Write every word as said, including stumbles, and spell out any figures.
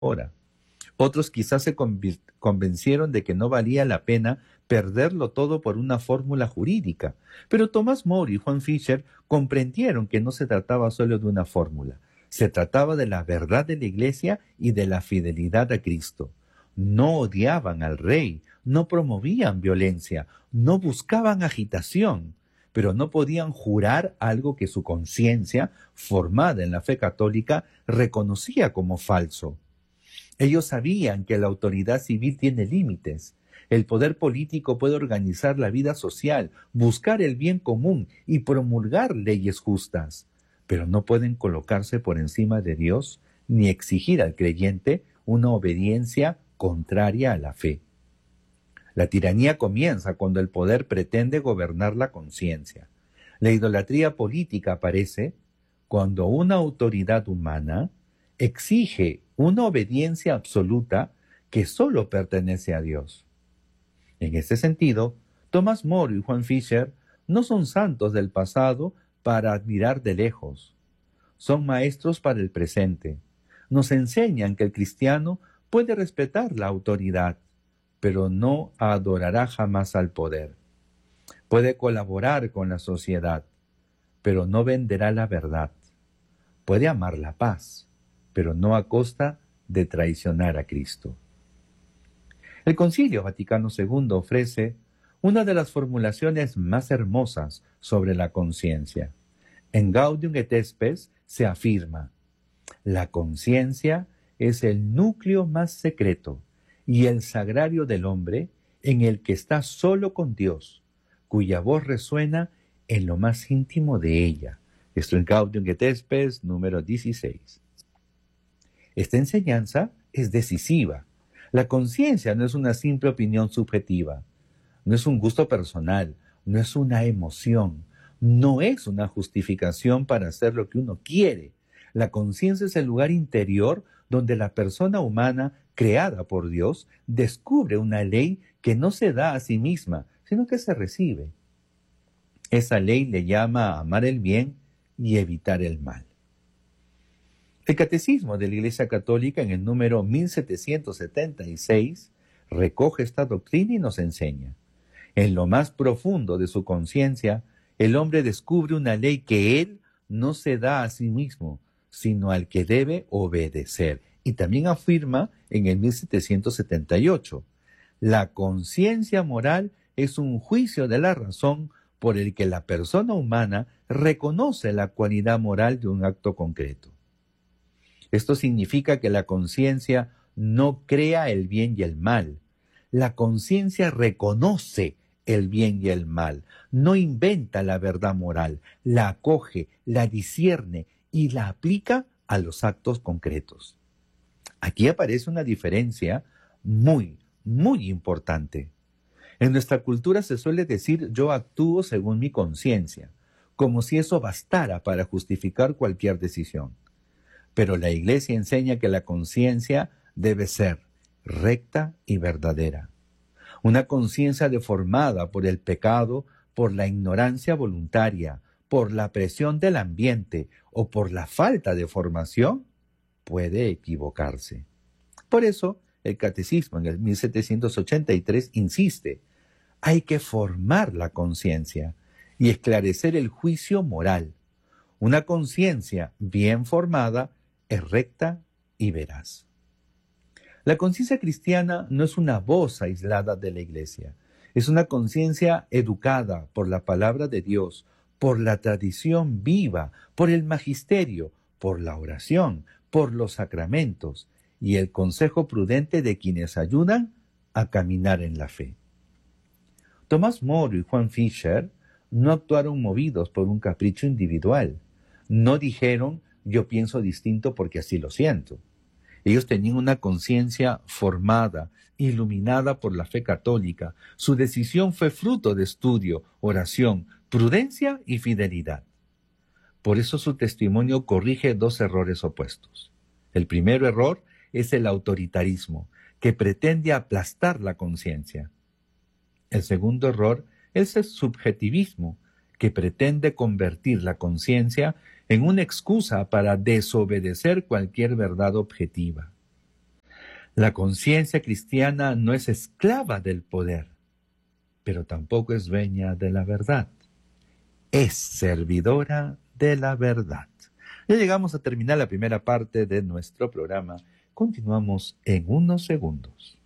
hora. Otros quizás se convencieron de que no valía la pena perderlo todo por una fórmula jurídica. Pero Thomas More y Juan Fisher comprendieron que no se trataba solo de una fórmula. Se trataba de la verdad de la Iglesia y de la fidelidad a Cristo. No odiaban al rey, no promovían violencia, no buscaban agitación, pero no podían jurar algo que su conciencia, formada en la fe católica, reconocía como falso. Ellos sabían que la autoridad civil tiene límites. El poder político puede organizar la vida social, buscar el bien común y promulgar leyes justas, pero no pueden colocarse por encima de Dios ni exigir al creyente una obediencia contraria a la fe. La tiranía comienza cuando el poder pretende gobernar la conciencia. La idolatría política aparece cuando una autoridad humana exige una obediencia absoluta que solo pertenece a Dios. En este sentido, Thomas More y Juan Fisher no son santos del pasado para admirar de lejos. Son maestros para el presente. Nos enseñan que el cristiano puede respetar la autoridad, pero no adorará jamás al poder. Puede colaborar con la sociedad, pero no venderá la verdad. Puede amar la paz, pero no a costa de traicionar a Cristo. El Concilio Vaticano segundo ofrece una de las formulaciones más hermosas sobre la conciencia. En Gaudium et Spes se afirma: la conciencia es el núcleo más secreto y el sagrario del hombre en el que está solo con Dios, cuya voz resuena en lo más íntimo de ella. Esto en Gaudium et Spes número dieciséis. Esta enseñanza es decisiva. La conciencia no es una simple opinión subjetiva, no es un gusto personal, no es una emoción, no es una justificación para hacer lo que uno quiere. La conciencia es el lugar interior donde la persona humana, creada por Dios, descubre una ley que no se da a sí misma, sino que se recibe. Esa ley le llama a amar el bien y evitar el mal. El Catecismo de la Iglesia Católica, en el número mil setecientos setenta y seis, recoge esta doctrina y nos enseña: en lo más profundo de su conciencia, el hombre descubre una ley que él no se da a sí mismo, sino al que debe obedecer. Y también afirma en el mil setecientos setenta y ocho, la conciencia moral es un juicio de la razón por el que la persona humana reconoce la cualidad moral de un acto concreto. Esto significa que la conciencia no crea el bien y el mal. La conciencia reconoce el bien y el mal, no inventa la verdad moral, la acoge, la discierne y la aplica a los actos concretos. Aquí aparece una diferencia muy, muy importante. En nuestra cultura se suele decir: yo actúo según mi conciencia, como si eso bastara para justificar cualquier decisión. Pero la Iglesia enseña que la conciencia debe ser recta y verdadera. Una conciencia deformada por el pecado, por la ignorancia voluntaria, por la presión del ambiente o por la falta de formación, puede equivocarse. Por eso, el Catecismo en el mil setecientos ochenta y tres insiste: hay que formar la conciencia y esclarecer el juicio moral. Una conciencia bien formada es recta y veraz. La conciencia cristiana no es una voz aislada de la Iglesia. Es una conciencia educada por la palabra de Dios, por la tradición viva, por el magisterio, por la oración, por los sacramentos y el consejo prudente de quienes ayudan a caminar en la fe. Thomas More y Juan Fisher no actuaron movidos por un capricho individual. No dijeron: yo pienso distinto porque así lo siento. Ellos tenían una conciencia formada, iluminada por la fe católica. Su decisión fue fruto de estudio, oración, prudencia y fidelidad. Por eso su testimonio corrige dos errores opuestos. El primer error es el autoritarismo, que pretende aplastar la conciencia. El segundo error es el subjetivismo, que pretende convertir la conciencia en una excusa para desobedecer cualquier verdad objetiva. La conciencia cristiana no es esclava del poder, pero tampoco es dueña de la verdad. Es servidora de la verdad. Ya llegamos a terminar la primera parte de nuestro programa. Continuamos en unos segundos.